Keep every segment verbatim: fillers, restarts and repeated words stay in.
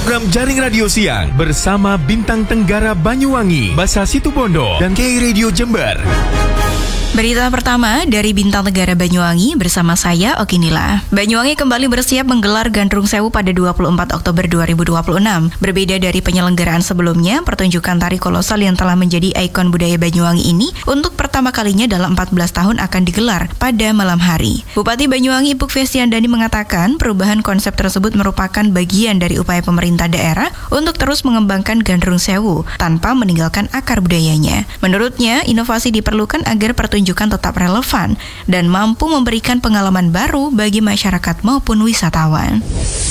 program Jaring Radio Siang bersama Bintang Tenggara Banyuwangi, Basa Situbondo, dan K Radio Jember. Berita pertama dari Bintang Tenggara Banyuwangi bersama saya Oki Nila. Banyuwangi kembali bersiap menggelar Gandrung Sewu pada dua puluh empat Oktober dua ribu dua puluh enam. Berbeda dari penyelenggaraan sebelumnya, pertunjukan tari kolosal yang telah menjadi ikon budaya Banyuwangi ini untuk pertama kalinya dalam empat belas tahun akan digelar pada malam hari. Bupati Banyuwangi Ipuk Festiandani mengatakan perubahan konsep tersebut merupakan bagian dari upaya pemerintah daerah untuk terus mengembangkan Gandrung Sewu tanpa meninggalkan akar budayanya. Menurutnya, inovasi diperlukan agar pertunjukan Pertunjukan tetap relevan dan mampu memberikan pengalaman baru bagi masyarakat maupun wisatawan.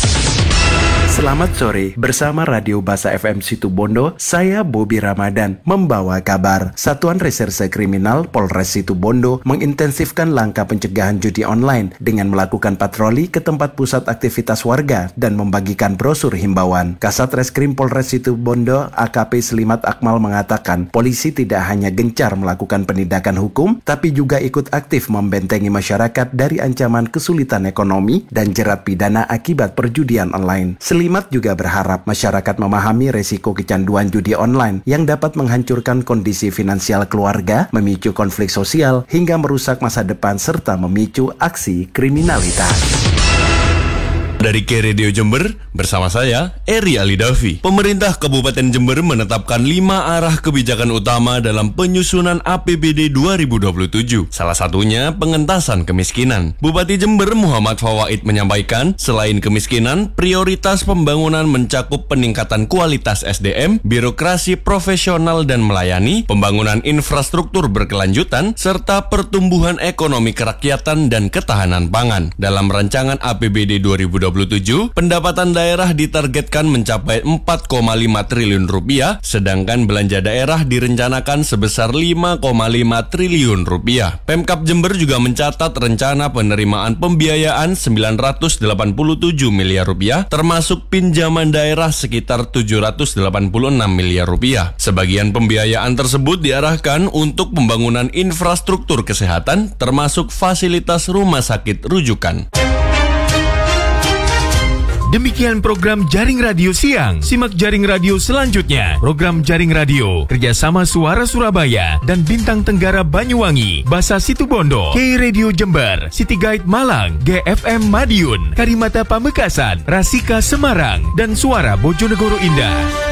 Selamat sore, bersama Radio Basa F M Situbondo, saya Bobi Ramadan membawa kabar. Satuan Reserse Kriminal Polres Situbondo mengintensifkan langkah pencegahan judi online dengan melakukan patroli ke tempat pusat aktivitas warga dan membagikan brosur himbauan. Kasat Reskrim Polres Situbondo A K P Selimat Akmal mengatakan polisi tidak hanya gencar melakukan penindakan hukum, tapi juga ikut aktif membentengi masyarakat dari ancaman kesulitan ekonomi dan jerat pidana akibat perjudian online. Selimat juga berharap masyarakat memahami resiko kecanduan judi online yang dapat menghancurkan kondisi finansial keluarga, memicu konflik sosial, hingga merusak masa depan serta memicu aksi kriminalitas. Dari K Radio Jember, bersama saya, Eri Alidavi. Pemerintah Kabupaten Jember menetapkan lima arah kebijakan utama dalam penyusunan A P B D dua ribu dua puluh tujuh. Salah satunya pengentasan kemiskinan. Bupati Jember Muhammad Fawaid menyampaikan, selain kemiskinan, prioritas pembangunan mencakup peningkatan kualitas S D M, birokrasi profesional dan melayani, pembangunan infrastruktur berkelanjutan, serta pertumbuhan ekonomi kerakyatan dan ketahanan pangan. Dalam rancangan A P B D dua ribu dua puluh tujuh, pendapatan daerah ditargetkan mencapai empat koma lima triliun rupiah, sedangkan belanja daerah direncanakan sebesar lima koma lima triliun rupiah. Pemkab Jember juga mencatat rencana penerimaan pembiayaan sembilan ratus delapan puluh tujuh miliar rupiah, termasuk pinjaman daerah sekitar tujuh ratus delapan puluh enam miliar rupiah. Sebagian pembiayaan tersebut diarahkan untuk pembangunan infrastruktur kesehatan, termasuk fasilitas rumah sakit rujukan. Demikian program Jaring Radio Siang. Simak Jaring Radio selanjutnya. Program Jaring Radio kerjasama Suara Surabaya dan Bintang Tenggara Banyuwangi, Basa Situbondo, K Radio Jember, City Guide Malang, G F M Madiun, Karimata Pamekasan, Rasika Semarang, dan Suara Bojonegoro Indah.